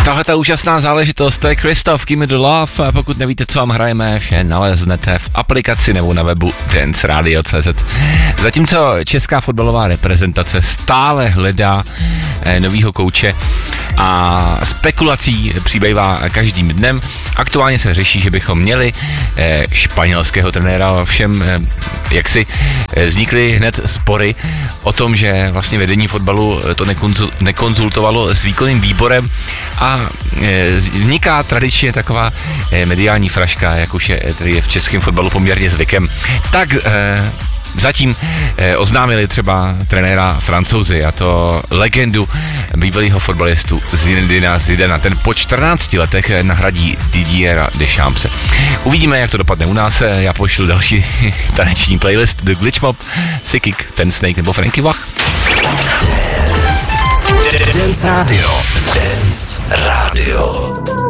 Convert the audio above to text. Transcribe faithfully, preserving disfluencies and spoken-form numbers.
Tahle ta úžasná záležitost, to je Christoph, Give Me The Love. A pokud nevíte, co vám hrajeme, vše naleznete v aplikaci nebo na webu dance radio tečka cé zet. Zatímco česká fotbalová reprezentace stále hledá eh, novýho kouče a spekulací přibývá každým dnem. Aktuálně se řeší, že bychom měli eh, španělského trenéra, všem eh, jaksi eh, vznikly hned spory o tom, že vlastně vedení fotbalu to nekonzul, nekonzultovalo s výkonným výborem a e, vzniká tradičně taková e, mediální fraška, jak už je, je v českém fotbalu poměrně zvykem. Tak e, zatím e, oznámili třeba trenéra Francouzi, a to legendu bývalého fotbalistu Zinedina Zidana. Ten po čtrnácti letech nahradí Didiera Deschampse. Uvidíme, jak to dopadne u nás. Já pošlu další taneční playlist The Glitch Mob, Sikik, Ten Snake nebo Frankie Wach. Dance Radio. Dance Radio.